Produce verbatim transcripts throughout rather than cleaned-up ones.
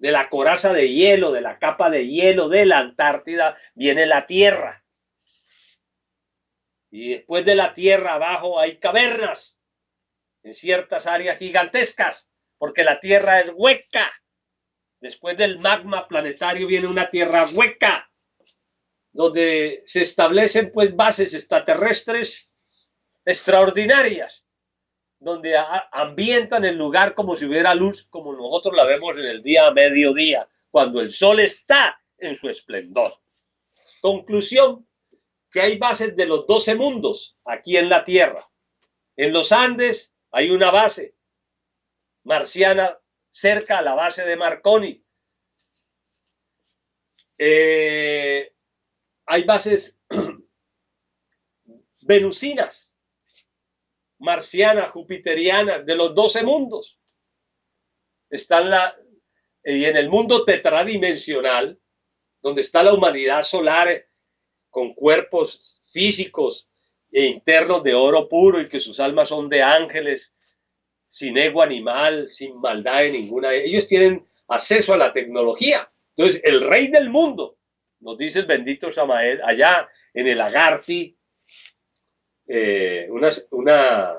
de la coraza de hielo, de la capa de hielo de la Antártida, viene la Tierra. Y después de la Tierra abajo hay cavernas en ciertas áreas gigantescas, porque la Tierra es hueca. Después del magma planetario viene una Tierra hueca, donde se establecen pues bases extraterrestres extraordinarias, donde ambientan el lugar como si hubiera luz, como nosotros la vemos en el día a mediodía, cuando el sol está en su esplendor. Conclusión, que hay bases de los doce mundos aquí en la Tierra. En los Andes hay una base marciana cerca a la base de Marconi. Eh, hay bases venusinas, marcianas, jupiterianas, de los doce mundos. Están la, y en el mundo tetradimensional, donde está la humanidad solar con cuerpos físicos e internos de oro puro y que sus almas son de ángeles, sin ego animal, sin maldad de ninguna. Ellos tienen acceso a la tecnología. Entonces, el rey del mundo, nos dice el bendito Samael, allá en el Agarthy, eh, una, una,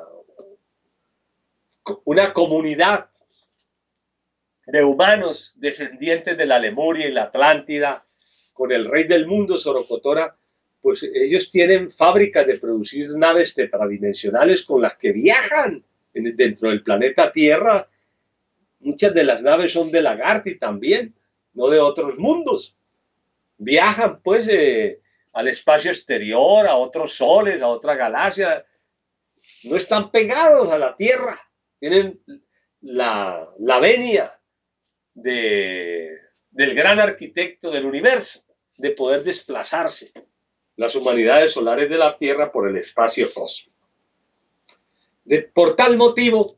una comunidad de humanos descendientes de la Lemuria y la Atlántida, con el rey del mundo, Sorocotora, pues ellos tienen fábricas de producir naves tetradimensionales con las que viajan dentro del planeta Tierra. Muchas de las naves son del Agarthy también, no de otros mundos. Viajan pues eh, al espacio exterior, a otros soles, a otra galaxia. No están pegados a la Tierra. Tienen la, la venia de, del gran arquitecto del universo, de poder desplazarse las humanidades solares de la Tierra por el espacio cósmico. De, por tal motivo,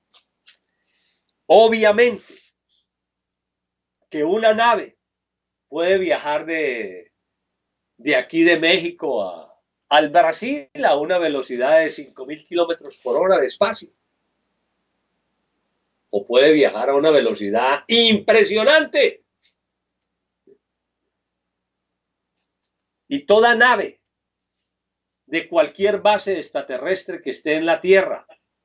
obviamente, que una nave puede viajar de, de aquí de México a, al Brasil a una velocidad de cinco mil kilómetros por hora de espacio. O puede viajar a una velocidad impresionante. Y toda nave de cualquier base extraterrestre que esté en la Tierra,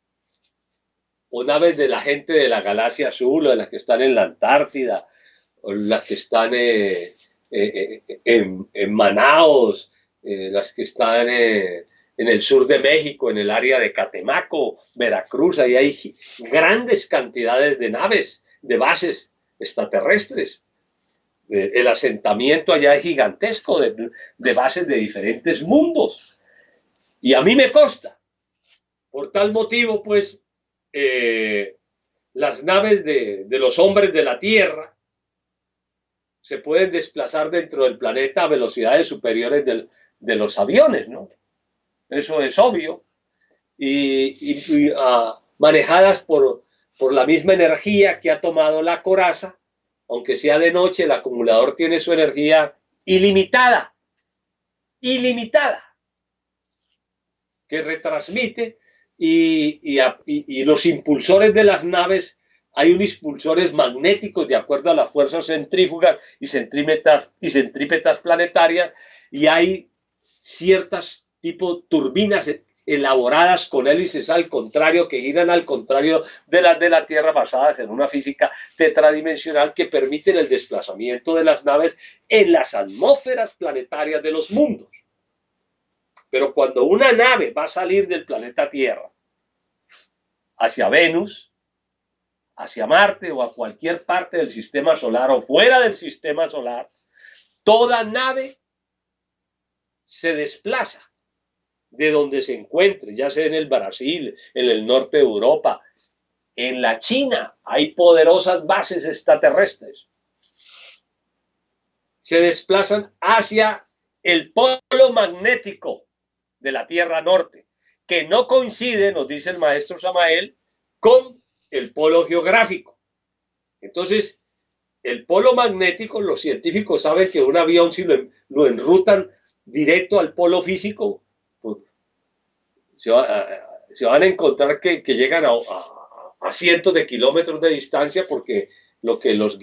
o naves de la gente de la galaxia azul, o de las que están en la Antártida, o las que están eh, eh, en, en Manaos, eh, las que están eh, en el sur de México, en el área de Catemaco, Veracruz, ahí hay grandes cantidades de naves, de bases extraterrestres. El asentamiento allá es gigantesco de, de bases de diferentes mundos. Y a mí me consta. Por tal motivo, pues, eh, las naves de, de los hombres de la Tierra se pueden desplazar dentro del planeta a velocidades superiores del, de los aviones, ¿no? Eso es obvio. Y, y, y uh, manejadas por, por la misma energía que ha tomado la coraza. Aunque sea de noche, el acumulador tiene su energía ilimitada, ilimitada, que retransmite y, y, y, y los impulsores de las naves, hay unos impulsores magnéticos de acuerdo a las fuerzas centrífugas y centrípetas, y centrípetas planetarias, y hay ciertas tipo turbinas elaboradas con hélices al contrario, que giran al contrario de las de la Tierra, basadas en una física tetradimensional que permiten el desplazamiento de las naves en las atmósferas planetarias de los mundos. Pero cuando una nave va a salir del planeta Tierra hacia Venus, hacia Marte o a cualquier parte del sistema solar o fuera del sistema solar, toda nave se desplaza de donde se encuentre, ya sea en el Brasil, en el norte de Europa, en la China, hay poderosas bases extraterrestres. Se desplazan hacia el polo magnético de la Tierra Norte, que no coincide, nos dice el maestro Samael, con el polo geográfico. Entonces, el polo magnético, los científicos saben que un avión, si lo, lo enrutan directo al polo físico, pues, se, va, se van a encontrar que, que llegan a, a, a cientos de kilómetros de distancia, porque lo que los